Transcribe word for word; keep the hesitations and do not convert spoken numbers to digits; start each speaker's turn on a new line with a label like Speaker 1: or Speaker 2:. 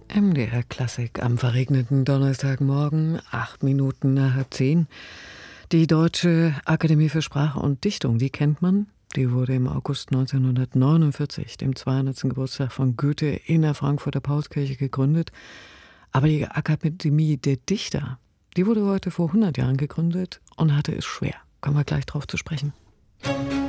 Speaker 1: M D R Klassik am verregneten Donnerstagmorgen, acht Minuten nach halb zehn. Die Deutsche Akademie für Sprache und Dichtung, die kennt man. Die wurde im August neunzehnhundertneunundvierzig, dem zweihundertsten Geburtstag von Goethe, in der Frankfurter Paulskirche gegründet. Aber die Akademie der Dichter, die wurde heute vor hundert Jahren gegründet und hatte es schwer. Kommen wir gleich drauf zu sprechen.